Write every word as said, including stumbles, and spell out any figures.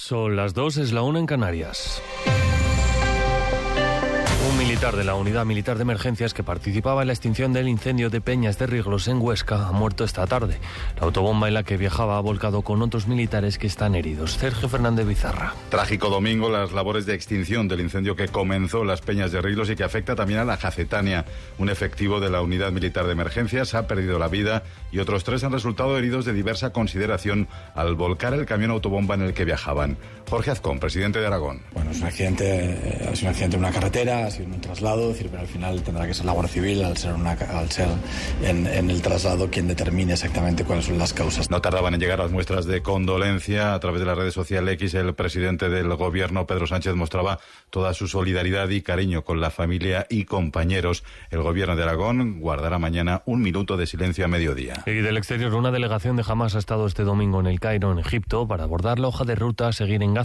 Son las dos, es la una en Canarias. Un militar de la Unidad Militar de Emergencias que participaba en la extinción del incendio de Peñas de Riglos en Huesca ha muerto esta tarde. La autobomba en la que viajaba ha volcado con otros militares que están heridos. Sergio Fernández Bizarra. Trágico domingo las labores de extinción del incendio que comenzó en las Peñas de Riglos y que afecta también a la Jacetania. Un efectivo de la Unidad Militar de Emergencias ha perdido la vida y otros tres han resultado heridos de diversa consideración al volcar el camión autobomba en el que viajaban. Jorge Azcón, presidente de Aragón. Bueno, es un accidente, es un accidente en una carretera, ha sido un traslado, es decir, pero al final tendrá que ser la Guardia Civil, al ser, una, al ser en, en el traslado, quien determine exactamente cuáles son las causas. No tardaban en llegar las muestras de condolencia. A través de las redes sociales X, el presidente del gobierno, Pedro Sánchez, mostraba toda su solidaridad y cariño con la familia y compañeros. El gobierno de Aragón guardará mañana un minuto de silencio a mediodía. Y del exterior, una delegación de Hamás ha estado este domingo en El Cairo, en Egipto, para abordar la hoja de ruta a seguir en Gaza.